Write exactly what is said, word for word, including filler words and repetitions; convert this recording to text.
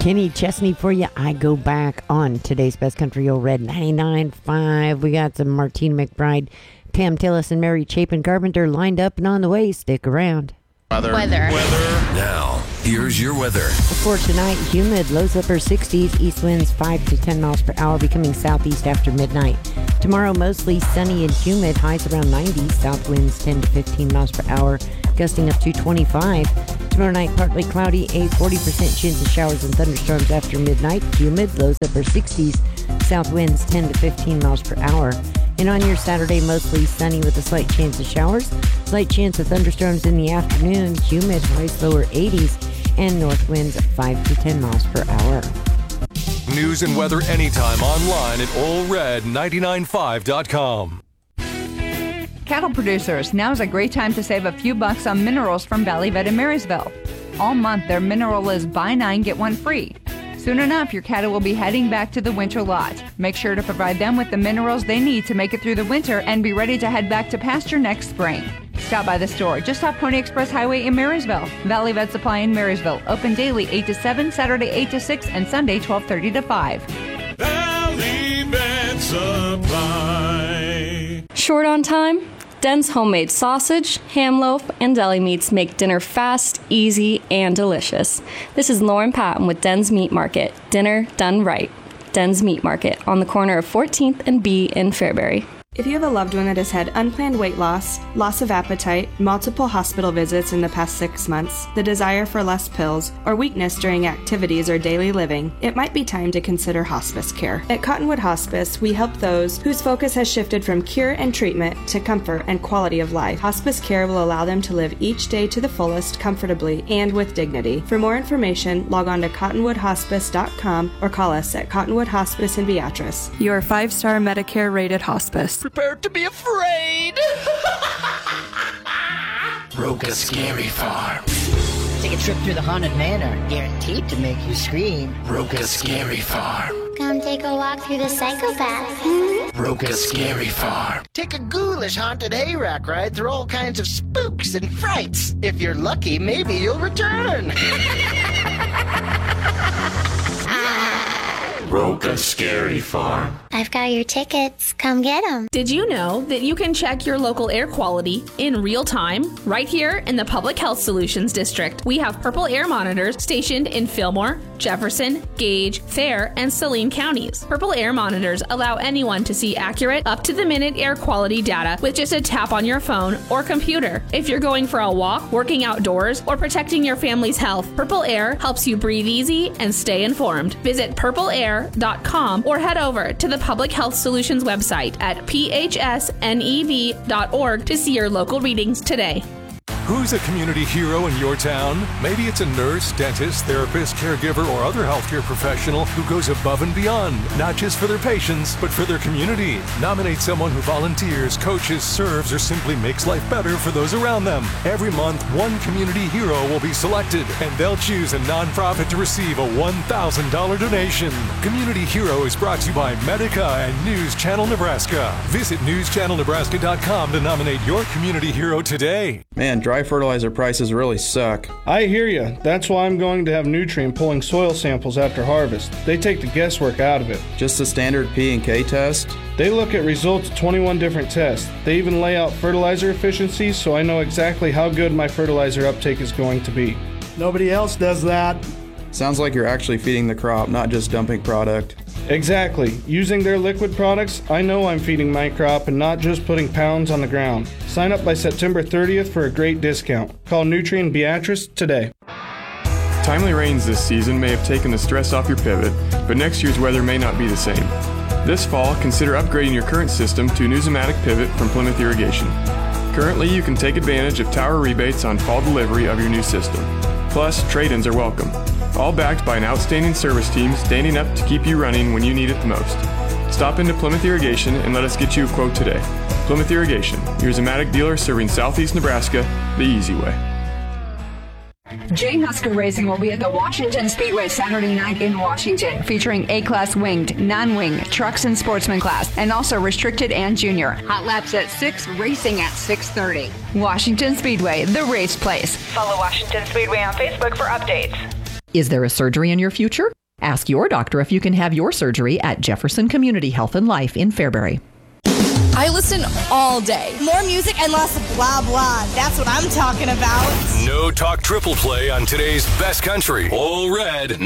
Kenny Chesney for you. I go back on today's Best Country Old Red ninety-nine point five. We got some Martina McBride, Pam Tillis, and Mary Chapin Carpenter lined up and on the way. Stick around. Weather. Weather. Weather. Now, here's your weather. For tonight, humid, lows upper sixties, east winds five to ten miles per hour, becoming southeast after midnight. Tomorrow, mostly sunny and humid, highs around ninety, south winds ten to fifteen miles per hour, gusting up to twenty-five. Tomorrow night, partly cloudy, a forty percent chance of showers and thunderstorms after midnight. Humid, lows upper sixties, south winds ten to fifteen miles per hour. And on your Saturday, mostly sunny with a slight chance of showers, slight chance of thunderstorms in the afternoon, humid, highs lower eighties, and north winds five to ten miles per hour. News and weather anytime online at ole red nine nine five dot com. Cattle producers, now's a great time to save a few bucks on minerals from Valley Vet in Marysville. All month, their mineral is buy nine, get one free. Soon enough, your cattle will be heading back to the winter lot. Make sure to provide them with the minerals they need to make it through the winter and be ready to head back to pasture next spring. Stop by the store just off Pony Express Highway in Marysville. Valley Vet Supply in Marysville. Open daily eight to seven, Saturday eight to six, and Sunday twelve thirty to five. Valley Vet Supply. Short on time? Den's homemade sausage, ham loaf, and deli meats make dinner fast, easy, and delicious. This is Lauren Patton with Den's Meat Market. Dinner done right. Den's Meat Market on the corner of fourteenth and B in Fairbury. If you have a loved one that has had unplanned weight loss, loss of appetite, multiple hospital visits in the past six months, the desire for less pills, or weakness during activities or daily living, it might be time to consider hospice care. At Cottonwood Hospice, we help those whose focus has shifted from cure and treatment to comfort and quality of life. Hospice care will allow them to live each day to the fullest, comfortably, and with dignity. For more information, log on to cottonwood hospice dot com or call us at Cottonwood Hospice in Beatrice. Your five-star Medicare-rated hospice. Prepare to be afraid. Roca Scary Farm. Take a trip through the haunted manor, guaranteed to make you scream. Roca Scary Farm. Come take a walk through the psychopath. Roca Scary Farm. Take a ghoulish haunted hayrack ride through all kinds of spooks and frights. If you're lucky, maybe you'll return. Roca Scary Farm. I've got your tickets. Come get them. Did you know that you can check your local air quality in real time right here in the Public Health Solutions District? We have Purple Air monitors stationed in Fillmore, Jefferson, Gage, Fair, and Saline counties. Purple Air monitors allow anyone to see accurate, up-to-the-minute air quality data with just a tap on your phone or computer. If you're going for a walk, working outdoors, or protecting your family's health, Purple Air helps you breathe easy and stay informed. Visit purple air dot com or head over to the Public Health Solutions website at p h s n e v dot org to see your local readings today. Who's a community hero in your town? Maybe it's a nurse, dentist, therapist, caregiver, or other healthcare professional who goes above and beyond, not just for their patients, but for their community. Nominate someone who volunteers, coaches, serves, or simply makes life better for those around them. Every month, one community hero will be selected, and they'll choose a nonprofit to receive a one thousand dollars donation. Community Hero is brought to you by Medica and News Channel Nebraska. Visit news channel nebraska dot com to nominate your community hero today. Man, dry fertilizer prices really suck. I hear you. That's why I'm going to have Nutrien pulling soil samples after harvest. They take the guesswork out of it. Just a standard P and K test? They look at results of twenty-one different tests. They even lay out fertilizer efficiencies, so I know exactly how good my fertilizer uptake is going to be. Nobody else does that. Sounds like you're actually feeding the crop, not just dumping product. Exactly. Using their liquid products, I know I'm feeding my crop and not just putting pounds on the ground. Sign up by September thirtieth for a great discount. Call Nutrien Beatrice today. Timely rains this season may have taken the stress off your pivot, but next year's weather may not be the same. This fall, consider upgrading your current system to a Newsomatic pivot from Plymouth Irrigation. Currently, you can take advantage of tower rebates on fall delivery of your new system. Plus, trade-ins are welcome. All backed by an outstanding service team standing up to keep you running when you need it the most. Stop into Plymouth Irrigation and let us get you a quote today. Plymouth Irrigation, your Zematic dealer serving Southeast Nebraska the easy way. Jay Husker Racing will be at the Washington Speedway Saturday night in Washington, featuring A-Class winged, non-wing, trucks and sportsman class, and also restricted and junior. Hot laps at six, racing at six thirty. Washington Speedway, the race place. Follow Washington Speedway on Facebook for updates. Is there a surgery in your future? Ask your doctor if you can have your surgery at Jefferson Community Health and Life in Fairbury. I listen all day. More music and less blah, blah. That's what I'm talking about. No talk triple play on today's best country. All red.